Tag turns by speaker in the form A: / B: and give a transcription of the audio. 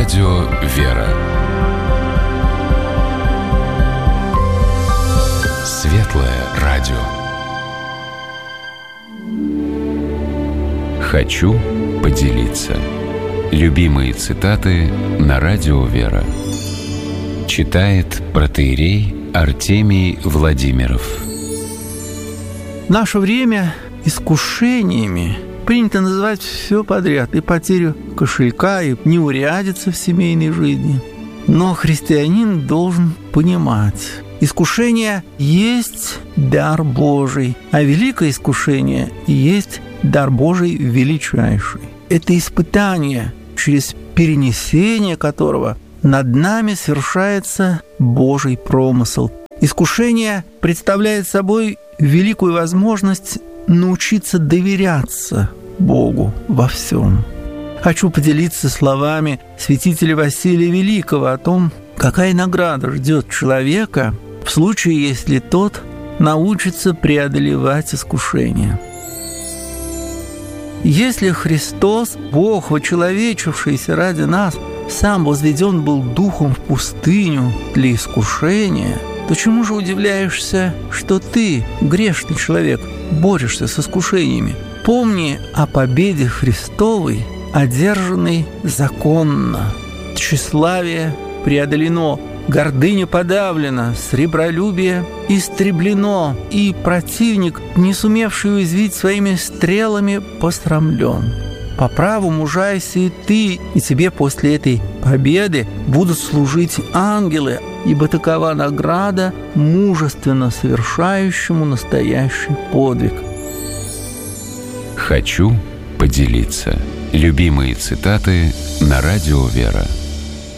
A: Радио «Вера». Светлое радио. Хочу поделиться. Любимые цитаты на Радио «Вера». Читает протоиерей Артемий Владимиров.
B: В наше время искушениями принято называть все подряд, и потерю кошелька, и неурядица в семейной жизни. Но христианин должен понимать, искушение есть дар Божий, а великое искушение есть дар Божий величайший. Это испытание, через перенесение которого над нами совершается Божий промысел. Искушение представляет собой великую возможность научиться доверяться Богу во всем. Хочу поделиться словами святителя Василия Великого о том, какая награда ждет человека в случае, если тот научится преодолевать искушения. Если Христос, Бог, вочеловечившийся ради нас, сам возведен был духом в пустыню для искушения, то чему же удивляешься, что ты, грешный человек, борешься с искушениями? Помни о победе Христовой, одержанной законно. Тщеславие преодолено, гордыня подавлена, сребролюбие истреблено, и противник, не сумевший уязвить своими стрелами, посрамлен. По праву мужайся и ты, и тебе после этой победы будут служить ангелы, ибо такова награда мужественно совершающему настоящий подвиг.
A: Хочу поделиться. Любимые цитаты на Радио «Вера».